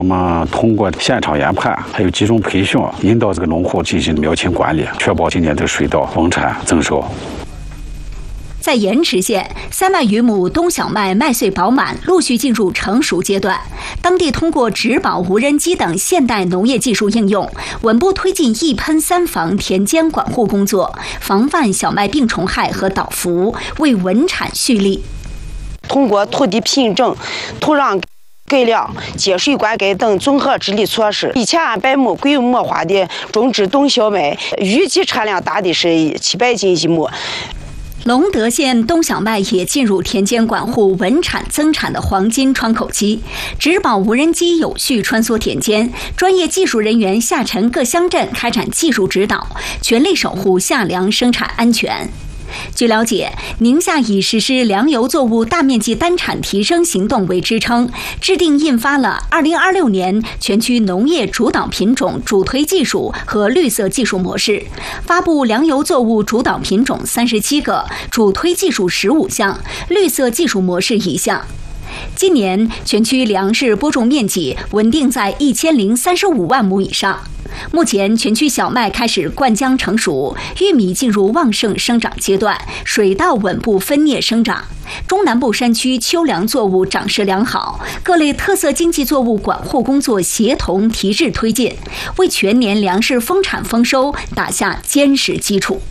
我们通过现场研判，还有集中培训，引导这个农户进行苗情管理，确保今年的水稻丰产增收。 在盐池县，3万余亩冬小麦麦穗饱满，陆续进入成熟阶段。当地通过植保无人机等现代农业技术应用，稳步推进一喷三防田间管护工作，防范小麦病虫害和倒伏，为稳产蓄力。 通过土地品种、土壤改良、节水灌溉等综合治理措施，1200亩规模化的种植冬小麦，预计产量达的是700斤一亩。 隆德县冬小麦也进入田间管护稳产增产的黄金窗口期，植保无人机有序穿梭田间，专业技术人员下沉各乡镇开展技术指导，全力守护夏粮生产安全。据了解，宁夏以实施粮油作物大面积单产提升行动为支撑，制定印发了2026年全区农业主导品种主推技术和绿色技术模式，发布粮油作物主导品种37个，主推技术15项，绿色技术模式1项。今年全区粮食播种面积稳定在1035万亩以上。目前全区小麦开始灌浆成熟，玉米进入旺盛生长阶段，水稻稳步分蘖生长。中南部山区秋粮作物长势良好，各类特色经济作物管护工作协同提质推进，为全年粮食丰产丰收打下坚实基础。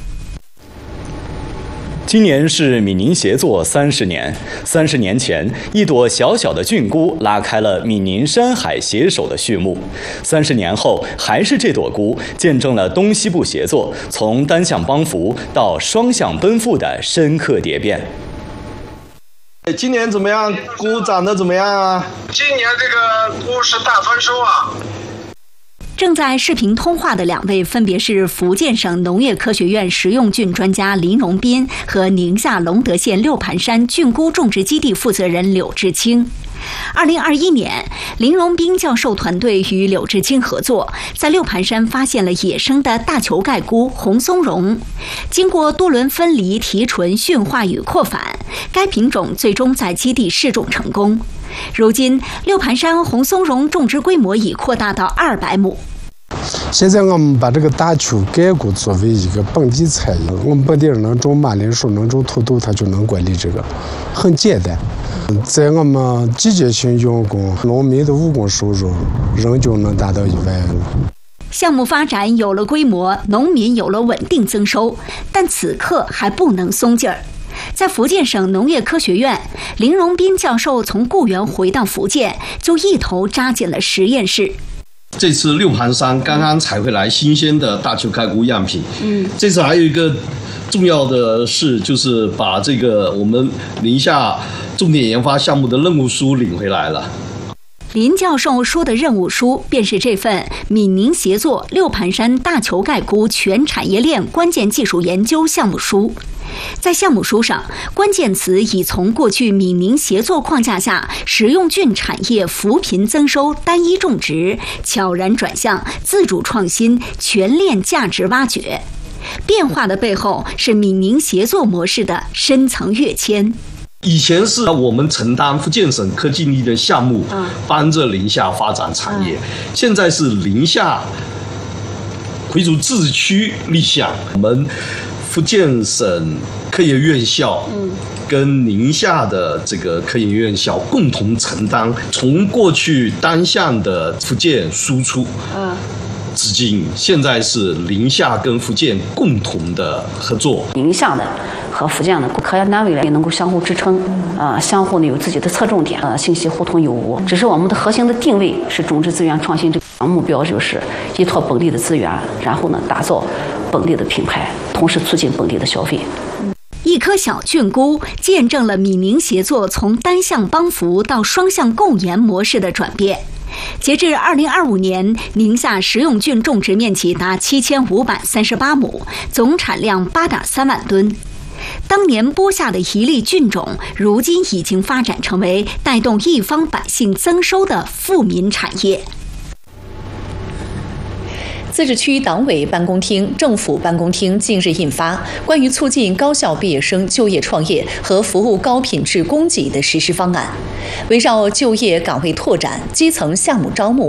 今年是闽宁协作30年，30年前，一朵小小的菌菇拉开了闽宁山海携手的序幕。30年后，还是这朵菇见证了东西部协作从单向帮扶到双向奔赴的深刻蝶变。 今年怎么样？菇长得怎么样啊？ 今年这个菇是大丰收啊！ 正在视频通话的2位分别是福建省农业科学院食用菌专家林荣斌和宁夏隆德县六盘山菌菇种植基地负责人柳志清。2021年，林荣斌教授团队与柳志清合作，在六盘山发现了野生的大球盖菇红松茸。经过多轮分离、提纯、驯化与扩繁，该品种最终在基地试种成功。如今，六盘山红松茸种植规模已扩大到200亩。 现在我们把这个大球盖菇作为一个本地菜园，我们本地人能种马铃薯，能种土豆，它就能管理这个，很简单。在我们季节性用工，农民的务工收入仍旧能达到1万元。 项目发展有了规模，农民有了稳定增收，但此刻还不能松劲儿。在福建省农业科学院，林荣斌教授从固原回到福建，就一头扎进了实验室。 这次六盘山刚刚采回来新鲜的大球盖菇样品。这次还有一个重要的事，就是把这个我们宁夏重点研发项目的任务书领回来了。 林教授说的任务书，便是这份闽宁协作六盘山大球盖菇全产业链关键技术研究项目书。在项目书上，关键词已从过去闽宁协作框架下食用菌产业扶贫增收单一种植，悄然转向自主创新全链价值挖掘。变化的背后是闽宁协作模式的深层跃迁。 以前是我们承担福建省科技力的项目，帮着宁夏发展产业。现在是宁夏回族自治区立项，我们福建省科研院校跟宁夏的这个科研院校共同承担，从过去单向的福建输出，至今现在是宁夏跟福建共同的合作。 宁夏的和福建的科研单位呢也能够相互支撑，相互呢有自己的侧重点，信息互通有无。只是我们的核心的定位是种植资源创新，这个目标就是依托本地的资源，然后呢打造本地的品牌，同时促进本地的消费。 一颗小菌菇见证了闽宁协作从单向帮扶到双向共研模式的转变。截至2025年，宁夏食用菌种植面积达7538亩，总产量8.3万吨。当年播下的一粒菌种，如今已经发展成为带动一方百姓增收的富民产业。 自治区党委办公厅、政府办公厅近日印发《关于促进高校毕业生就业创业和服务高品质供给的实施方案》，围绕就业岗位拓展、基层项目招募、